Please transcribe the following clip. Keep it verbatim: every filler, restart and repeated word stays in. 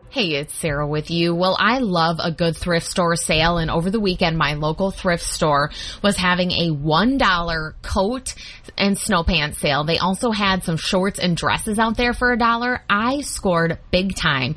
Hey, it's Sarah with you. Well, I love a good thrift store sale, and over the weekend, my local thrift store was having a one dollar coat and snow pants sale. They also had some shorts and dresses out there for a dollar. I scored big time.